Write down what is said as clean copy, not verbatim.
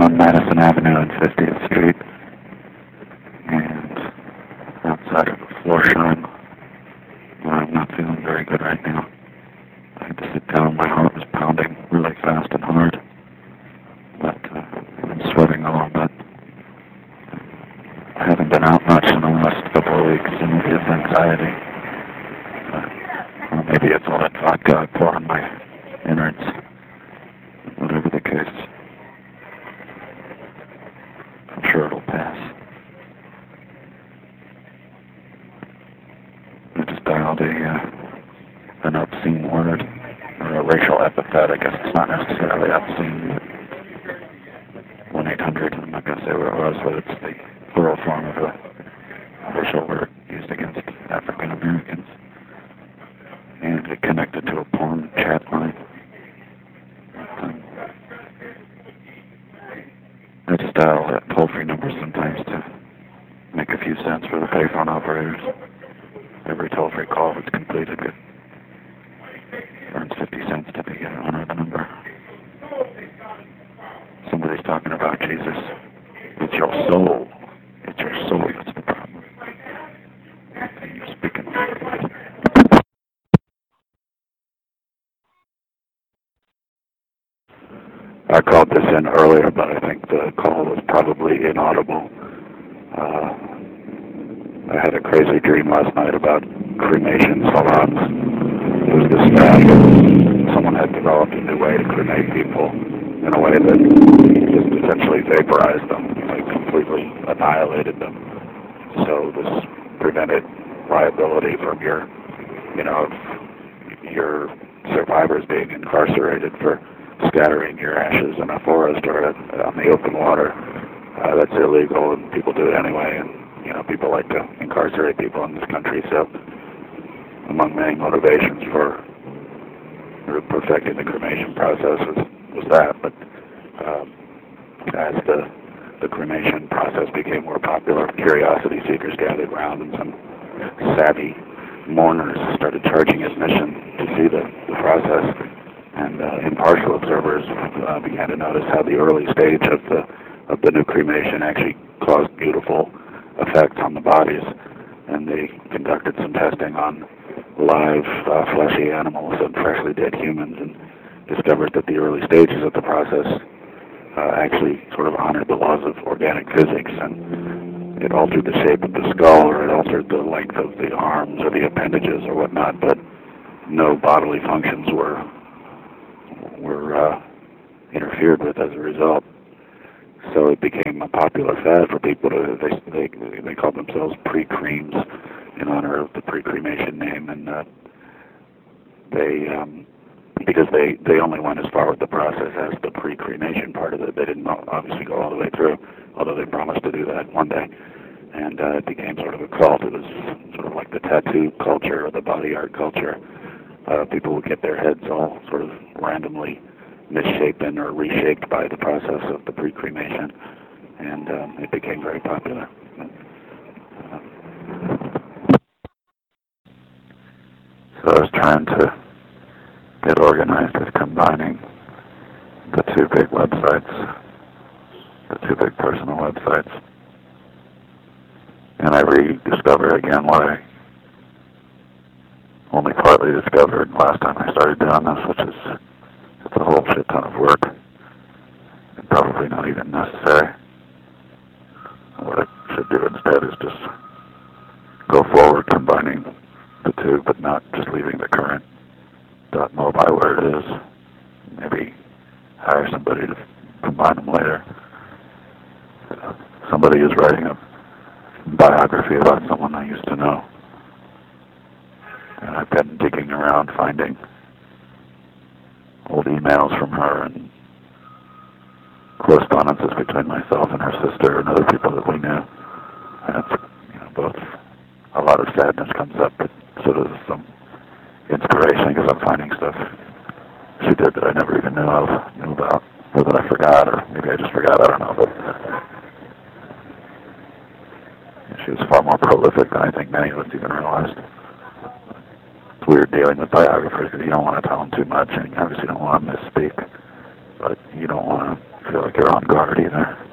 on Madison Avenue and 50th Street, and outside of Florsheim. I'm not feeling very good right now. I had to sit down. My heart was pounding really fast and hard, but I'm sweating a little bit. I haven't been out much in the last couple of weeks, and maybe it's anxiety. Or maybe it's all that vodka I pour on my innards. Whatever the case, I'm sure it'll pass. I just dialed an obscene word, or a racial epithet. I guess it's not necessarily obscene. 1-800, I'm not going to say what it was, but it's the plural form of a racial word used against African Americans. And it connected to a porn chat line. I just dial toll-free numbers sometimes to make a few cents for the payphone operators. Every toll-free call that's completed earns 50 cents to the owner of the number. Somebody's talking about Jesus. It's your soul. It's your soul that's the problem. And you're speaking. I called this in earlier, but I think the call was probably inaudible. I had a crazy dream last night about cremation salons. It was this fad. Someone had developed a new way to cremate people in a way that just essentially vaporized them, like completely annihilated them. So this prevented liability from your survivors being incarcerated for scattering your ashes in a forest or on the open water. That's illegal, and people do it anyway. And people like to incarcerate people in this country. So, among many motivations for perfecting the cremation process was that. But as the cremation process became more popular, curiosity seekers gathered around, and some savvy mourners started charging admission to see the process. And impartial observers began to notice how the early stage of the new cremation actually caused beautiful effects on the bodies. And they conducted some testing on live fleshy animals and freshly dead humans, and discovered that the early stages of the process actually sort of honored the laws of organic physics, and it altered the shape of the skull, or it altered the length of the arms or the appendages or whatnot, but no bodily functions were interfered with as a result. So it became a popular fad for people to, they called themselves pre-creams in honor of the pre-cremation name, and because they only went as far with the process as the pre-cremation part of it. They didn't obviously go all the way through, although they promised to do that one day. And it became sort of a cult. It was sort of like the tattoo culture or the body art culture. People would get their heads all sort of randomly misshapen or reshaped by the process of the pre-cremation, and it became very popular. So I was trying to get organized with combining the two big websites, the two big personal websites, and I rediscovered again what I only partly discovered last time I started doing this, which is it's a whole shit ton of work, and probably not even necessary. What I should do instead is just go forward combining the two, but not just leaving the current .mobile where it is. Maybe hire somebody to combine them later. Somebody is writing a biography about someone I used to know, and I've been digging around finding old emails from her and correspondences between myself and her sister and other people that we knew. And it's, both a lot of sadness comes up, but sort of some inspiration, because I'm finding stuff she did that I never even knew about, or that I forgot, or maybe I just forgot, I don't know. But she was far more prolific than I think many of us even realized. It's weird dealing with biographers because you don't want to tell them too much, and you obviously don't want to misspeak, but you don't want to feel like they're on guard either.